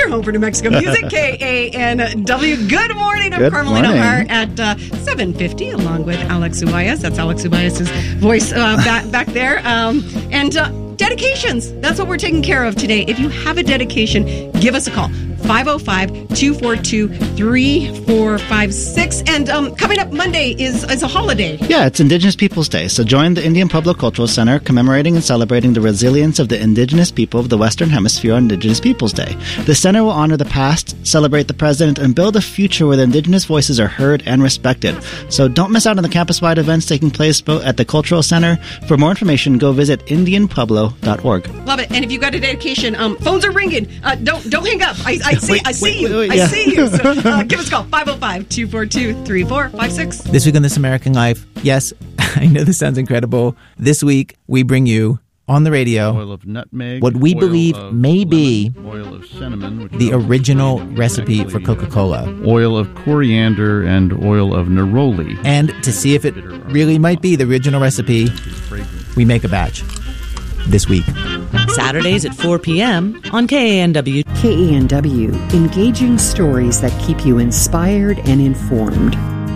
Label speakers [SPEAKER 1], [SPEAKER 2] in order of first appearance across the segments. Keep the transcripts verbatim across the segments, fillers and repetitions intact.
[SPEAKER 1] your home for New Mexico music, K A N W. Good morning. I'm
[SPEAKER 2] Good
[SPEAKER 1] Carmelina
[SPEAKER 2] morning.
[SPEAKER 1] Hart at uh, seven fifty, along with Alex Ubayas. That's Alex Ubayas' voice uh, back, back there. Um, and uh, dedications. That's what we're taking care of today. If you have a dedication, give us a call. five oh five, two four two, three four five six. And um, coming up Monday is, is a holiday.
[SPEAKER 2] Yeah, it's Indigenous Peoples Day, so join the Indian Pueblo Cultural Center commemorating and celebrating the resilience of the indigenous people of the Western Hemisphere on Indigenous Peoples Day. The center will honor the past, celebrate the present, and build a future where the indigenous voices are heard and respected. So don't miss out on the campus-wide events taking place both at the Cultural Center. For more information, go visit indian pueblo dot org.
[SPEAKER 1] Love it. And if you've got a dedication, um, phones are ringing. Uh, don't don't hang up. I, I see
[SPEAKER 2] Wait,
[SPEAKER 1] I see
[SPEAKER 2] wait,
[SPEAKER 1] you.
[SPEAKER 2] wait, wait,
[SPEAKER 1] I
[SPEAKER 2] yeah.
[SPEAKER 1] see you. So uh, give us a call. five oh five, two four two, three four five six.
[SPEAKER 3] This week on This American Life, yes, I know this sounds incredible. This week, we bring you on the radio
[SPEAKER 4] Oil of nutmeg,
[SPEAKER 3] what we
[SPEAKER 4] oil
[SPEAKER 3] believe
[SPEAKER 4] of
[SPEAKER 3] may be
[SPEAKER 4] lemon, oil of cinnamon, which
[SPEAKER 3] the
[SPEAKER 4] is
[SPEAKER 3] original recipe for
[SPEAKER 4] actually
[SPEAKER 3] Coca-Cola.
[SPEAKER 4] oil of coriander, and oil of neroli.
[SPEAKER 3] And to see if it really might be the original recipe, we make a batch this week.
[SPEAKER 5] Saturdays at four p.m. on K A N W.
[SPEAKER 6] K A N W, engaging stories that keep you inspired and informed.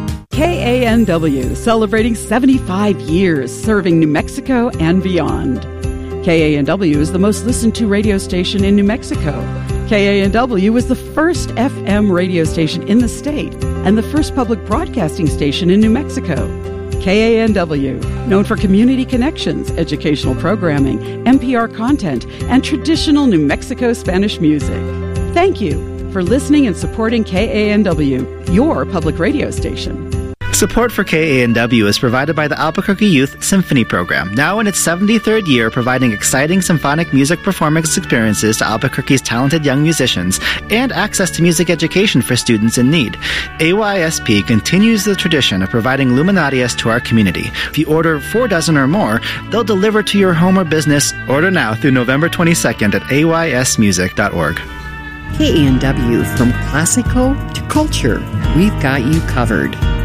[SPEAKER 7] K A N W, celebrating seventy-five years serving New Mexico and beyond. K A N W is the most listened to radio station in New Mexico. K A N W was the first F M radio station in the state and the first public broadcasting station in New Mexico. K A N W, known for community connections, educational programming, N P R content, and traditional New Mexico Spanish music. Thank you for listening and supporting K A N W, your public radio station.
[SPEAKER 2] Support for K A N W is provided by the Albuquerque Youth Symphony Program, now in its seventy-third year, providing exciting symphonic music performance experiences to Albuquerque's talented young musicians and access to music education for students in need. A Y S P continues the tradition of providing luminarias to our community. If you order four dozen or more, they'll deliver to your home or business. Order now through November twenty-second at A Y S music dot org.
[SPEAKER 6] K A N W, from classical to culture, we've got you covered.